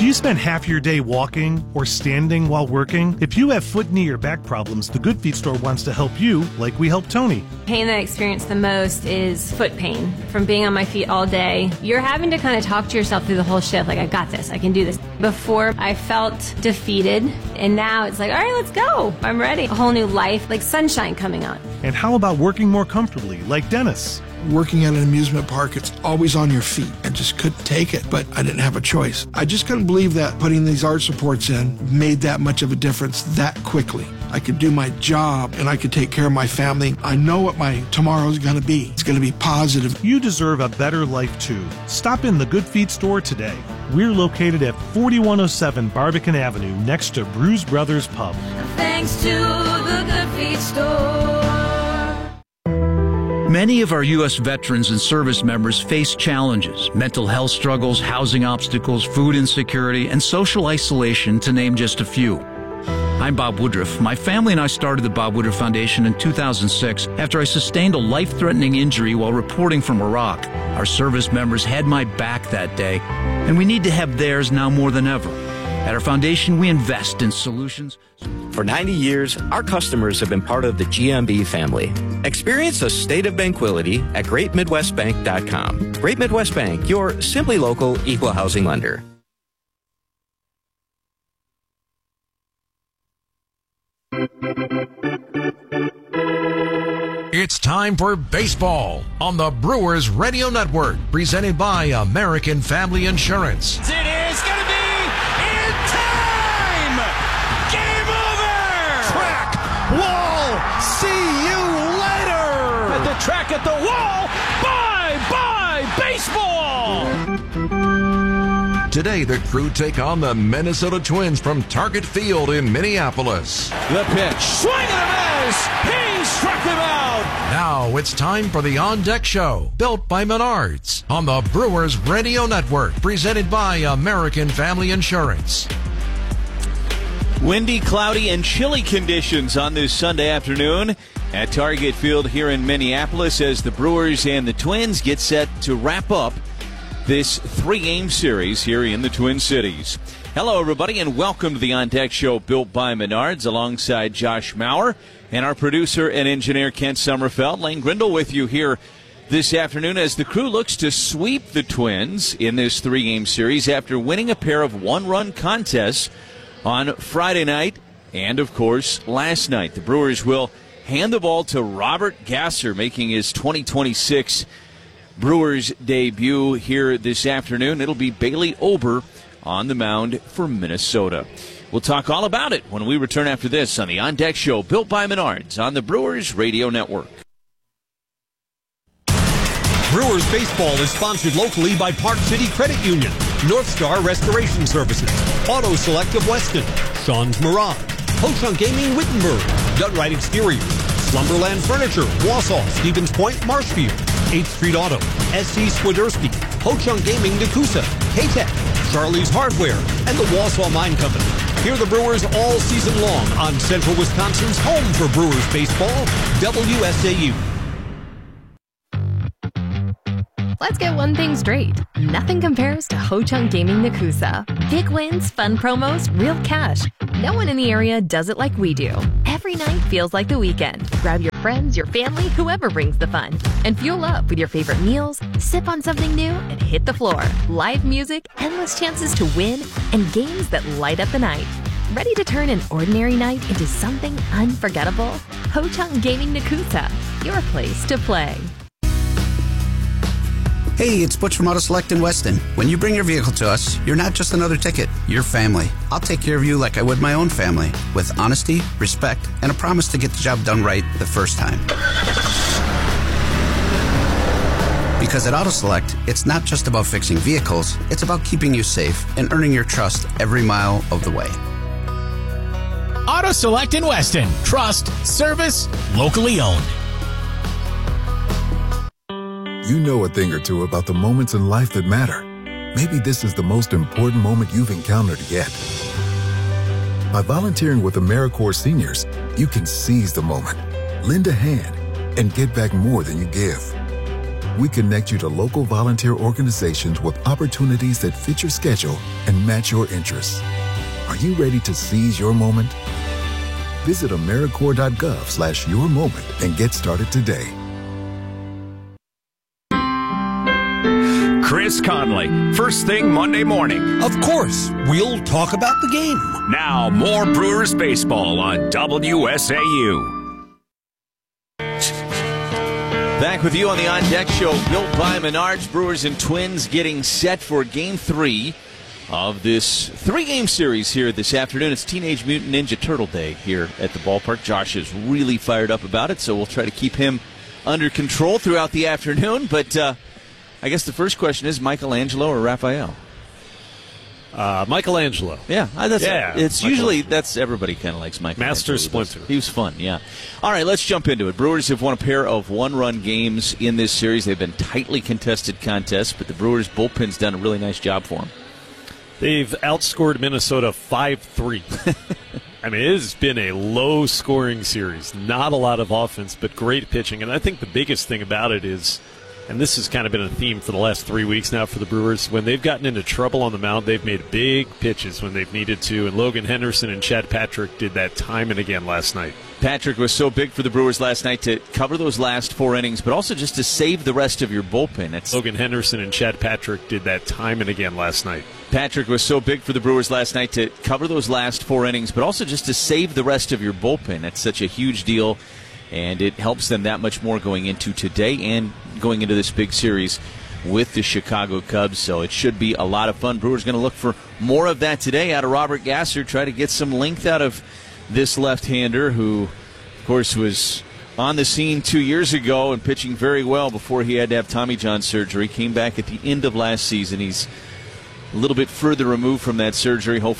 you spend half your day walking or standing while working? If you have foot, knee, or back problems, the Good Feet store wants to help you like we helped Tony. Pain that I experience the most is foot pain from being on my feet all day. You're having to kind of talk to yourself through the whole shift, like, I got this, I can do this. Before, I felt defeated, and now it's like, all right, let's go. I'm ready. A whole new life, like sunshine coming on. And how about working more comfortably, like Dennis? Working at an amusement park, it's always on your feet. I just couldn't take it, but I didn't have a choice. I just couldn't believe that putting these arch supports in made that much of a difference that quickly. I could do my job and I could take care of my family. I know what my tomorrow's going to be. It's going to be positive. You deserve a better life too. Stop in the Good Feet store today. We're located at 4107 Barbican Avenue next to Bruise Brothers Pub. Thanks to the Good Feet store. Many of our U.S. veterans and service members face challenges, mental health struggles, housing obstacles, food insecurity, and social isolation, to name just a few. I'm Bob Woodruff. My family and I started the Bob Woodruff Foundation in 2006 after I sustained a life-threatening injury while reporting from Iraq. Our service members had my back that day, and we need to have theirs now more than ever. At our foundation, we invest in solutions. For 90 years, our customers have been part of the GMB family. Experience a state of tranquility at GreatMidwestBank.com. Great Midwest Bank, your simply local equal housing lender. It's time for baseball on the Brewers Radio Network, presented by American Family Insurance. It is going to be in time! Game over! Track, wall, see you later! At the track, at the wall, bye-bye baseball! Today, the Crew take on the Minnesota Twins from Target Field in Minneapolis. The pitch, swing and a miss! He struck him out! Now it's time for the On Deck Show, built by Menards, on the Brewers Radio Network, presented by American Family Insurance. Windy, cloudy, and chilly conditions on this Sunday afternoon at Target Field here in Minneapolis as the Brewers and the Twins get set to wrap up this three-game series here in the Twin Cities. Hello, everybody, and welcome to the On Deck Show, built by Menards, alongside Josh Maurer and our producer and engineer, Kent Sommerfeld. Lane Grindle with you here this afternoon as the Crew looks to sweep the Twins in this three-game series after winning a pair of one-run contests on Friday night and, of course, last night. The Brewers will hand the ball to Robert Gasser, making his 2026 Brewers debut here this afternoon. It'll be Bailey Ober on the mound for Minnesota. We'll talk all about it when we return after this on the On Deck Show, built by Menards on the Brewers Radio Network. Brewers baseball is sponsored locally by Park City Credit Union, North Star Restoration Services, Auto Select of Weston, Sean's Mirage, Ho-Chunk Gaming Wittenberg, Dunright Exteriors, Slumberland Furniture, Wausau, Stevens Point, Marshfield, 8th Street Auto, SC Swiderski, Ho-Chunk Gaming Nakusa, K-Tech, Charlie's Hardware, and the Wausau Mine Company. Hear the Brewers all season long on Central Wisconsin's home for Brewers baseball, WSAU. Let's get one thing straight. Nothing compares to Ho-Chunk Gaming Nakusa. Big wins, fun promos, real cash. No one in the area does it like we do. Every night feels like the weekend. Grab your friends, your family, whoever brings the fun. And fuel up with your favorite meals, sip on something new, and hit the floor. Live music, endless chances to win, and games that light up the night. Ready to turn an ordinary night into something unforgettable? Ho-Chunk Gaming Nakusa, your place to play. Hey, it's Butch from Auto Select in Weston. When you bring your vehicle to us, you're not just another ticket, you're family. I'll take care of you like I would my own family, with honesty, respect, and a promise to get the job done right the first time. Because at Auto Select, it's not just about fixing vehicles, it's about keeping you safe and earning your trust every mile of the way. Auto Select in Weston. Trust, service, locally owned. You know a thing or two about the moments in life that matter. Maybe this is the most important moment you've encountered yet. By volunteering with AmeriCorps Seniors, you can seize the moment, lend a hand, and get back more than you give. we connect you to local volunteer organizations with opportunities that fit your schedule and match your interests. Are you ready to seize your moment? Visit AmeriCorps.gov/yourmoment and get started today. Chris Conley, first thing Monday morning. Of course, we'll talk about the game. Now, more Brewers baseball on WSAU. Back with you on the On Deck Show, built by Menards. Brewers and Twins getting set for Game 3 of this 3-game series here this afternoon. It's Teenage Mutant Ninja Turtle Day here at the ballpark. Josh is really fired up about it, so we'll try to keep him under control throughout the afternoon. But I guess the first question is Michelangelo or Raphael? Michelangelo. Yeah, it's usually that's everybody kind of likes Michelangelo. Master Splinter. He was fun, yeah. All right, let's jump into it. Brewers have won a pair of one-run games in this series. They've been tightly contested contests, but the Brewers bullpen's done a really nice job for them. They've outscored Minnesota 5-3. I mean, it has been a low-scoring series. Not a lot of offense, but great pitching. And I think the biggest thing about it is, and this has kind of been a theme for the last 3 weeks now for the Brewers, when they've gotten into trouble on the mound, they've made big pitches when they've needed to, and Logan Henderson and Chad Patrick did that time and again last night. Patrick was so big for the Brewers last night to cover those last 4 innings, but also just to save the rest of your bullpen. Logan Henderson and Chad Patrick did that time and again last night. Patrick was so big for the Brewers last night to cover those last 4 innings, but also just to save the rest of your bullpen. That's such a huge deal, and it helps them that much more going into today and going into this big series with the Chicago Cubs. So it should be a lot of fun. Brewers going to look for more of that today out of Robert Gasser, try to get some length out of this left-hander who, of course, was on the scene 2 years ago and pitching very well before he had to have Tommy John surgery. Came back at the end of last season. He's a little bit further removed from that surgery. Hopefully